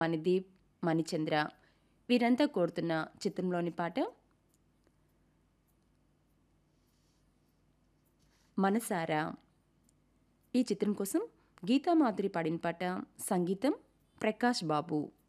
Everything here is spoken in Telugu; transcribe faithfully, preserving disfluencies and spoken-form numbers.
మణిదీప్, మణిచంద్ర వీరంతా కోరుతున్న చిత్రంలోని పాట మనసారా. ఈ చిత్రం కోసం గీతామాధురి పాడిన పాట, సంగీతం ప్రకాష్ బాబు.